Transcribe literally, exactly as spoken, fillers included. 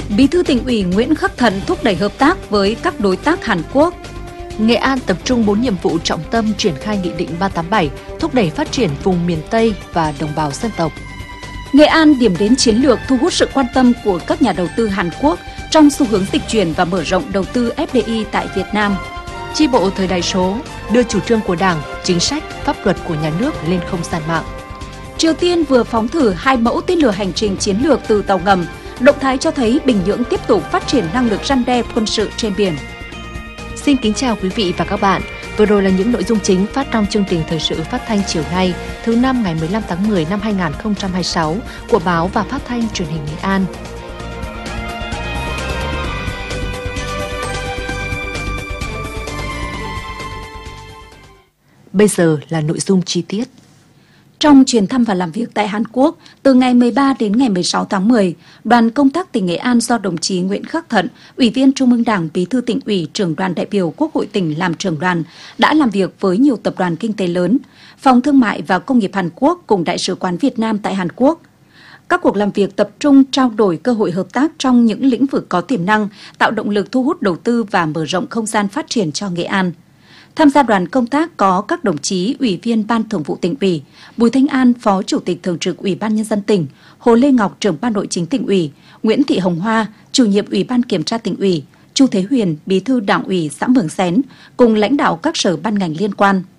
Bí thư Tỉnh ủy Nguyễn Khắc Thận thúc đẩy hợp tác với các đối tác Hàn Quốc. Nghệ An tập trung bốn nhiệm vụ trọng tâm triển khai Nghị định ba tám bảy, thúc đẩy phát triển vùng miền Tây và đồng bào dân tộc. Nghệ An điểm đến chiến lược thu hút sự quan tâm của các nhà đầu tư Hàn Quốc trong xu hướng dịch chuyển và mở rộng đầu tư ép đê i tại Việt Nam. Chi bộ thời đại số đưa chủ trương của Đảng, chính sách, pháp luật của nhà nước lên không gian mạng. Triều Tiên vừa phóng thử hai mẫu tên lửa hành trình chiến lược từ tàu ngầm. Động thái cho thấy Bình Nhưỡng tiếp tục phát triển năng lực răn đe quân sự trên biển. Xin kính chào quý vị và các bạn. Vừa rồi là những nội dung chính phát trong chương trình thời sự phát thanh chiều nay, thứ năm ngày mười lăm tháng mười năm hai nghìn không trăm hai mươi sáu của báo và phát thanh truyền hình Nghệ An. Bây giờ là nội dung chi tiết. Trong chuyến thăm và làm việc tại Hàn Quốc, từ ngày mười ba đến ngày mười sáu tháng mười, đoàn công tác tỉnh Nghệ An do đồng chí Nguyễn Khắc Thận, Ủy viên Trung ương Đảng, Bí thư Tỉnh ủy, Trưởng đoàn đại biểu Quốc hội tỉnh làm trưởng đoàn, đã làm việc với nhiều tập đoàn kinh tế lớn, Phòng Thương mại và Công nghiệp Hàn Quốc cùng Đại sứ quán Việt Nam tại Hàn Quốc. Các cuộc làm việc tập trung trao đổi cơ hội hợp tác trong những lĩnh vực có tiềm năng, tạo động lực thu hút đầu tư và mở rộng không gian phát triển cho Nghệ An. Tham gia đoàn công tác có các đồng chí Ủy viên Ban Thường vụ Tỉnh ủy, Bùi Thanh An, Phó Chủ tịch Thường trực Ủy ban Nhân dân tỉnh, Hồ Lê Ngọc, Trưởng Ban Nội chính Tỉnh ủy, Nguyễn Thị Hồng Hoa, Chủ nhiệm Ủy ban Kiểm tra Tỉnh ủy, Chu Thế Huyền, Bí thư Đảng ủy xã Mường Xén, cùng lãnh đạo các sở ban ngành liên quan.